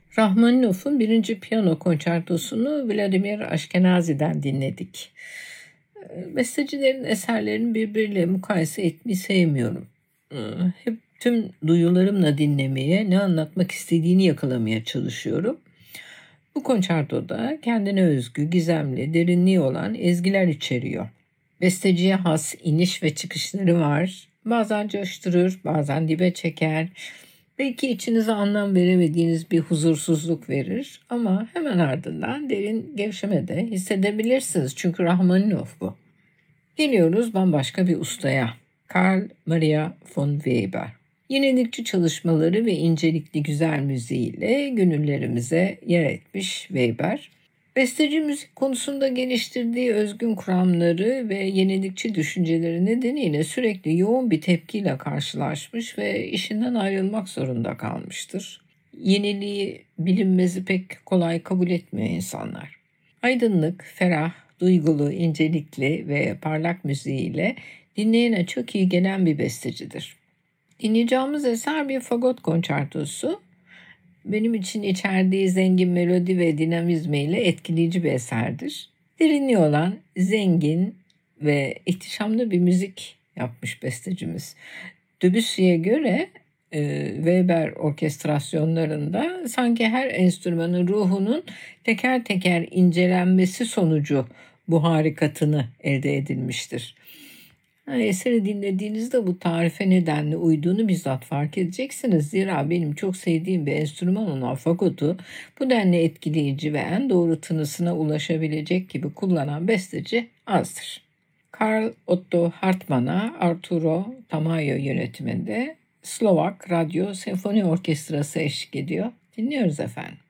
Rahmaninov'un birinci piyano konçertosunu Vladimir Ashkenazy'den dinledik. Bestecilerin eserlerini birbiriyle mukayese etmeyi sevmiyorum. Hep tüm duyularımla dinlemeye, ne anlatmak istediğini yakalamaya çalışıyorum. Bu konçertoda kendine özgü, gizemli, derinliği olan ezgiler içeriyor. Besteciye has iniş ve çıkışları var. Bazen coşturur, bazen dibe çeker. Belki içinize anlam veremediğiniz bir huzursuzluk verir ama hemen ardından derin gevşeme de hissedebilirsiniz. Çünkü Rahmaninov bu. Geliyoruz bambaşka bir ustaya. Karl Maria von Weber. Yenilikçi çalışmaları ve incelikli güzel müziğiyle gönüllerimize yer etmiş Weber. Besteci müzik konusunda geliştirdiği özgün kuramları ve yenilikçi düşünceleri nedeniyle sürekli yoğun bir tepkiyle karşılaşmış ve işinden ayrılmak zorunda kalmıştır. Yeniliği, bilinmezi pek kolay kabul etmiyor insanlar. Aydınlık, ferah, duygulu, incelikli ve parlak müziğiyle dinleyene çok iyi gelen bir bestecidir. Dinleyeceğimiz eser bir fagot konçertosu. Benim için içerdiği zengin melodi ve dinamizmiyle etkileyici bir eserdir. Derinliği olan zengin ve ihtişamlı bir müzik yapmış bestecimiz. Debussy'ye göre Weber orkestrasyonlarında sanki her enstrümanın ruhunun teker teker incelenmesi sonucu bu harikatını elde edilmiştir. Eseri dinlediğinizde bu tarife nedenle uyduğunu bizzat fark edeceksiniz. Zira benim çok sevdiğim bir enstrüman olan fagotu bu denli etkileyici ve en doğru tınısına ulaşabilecek gibi kullanan besteci azdır. Karl Otto Hartmann'a Arturo Tamayo yönetiminde Slovak Radyo Senfoni Orkestrası eşlik ediyor. Dinliyoruz efendim.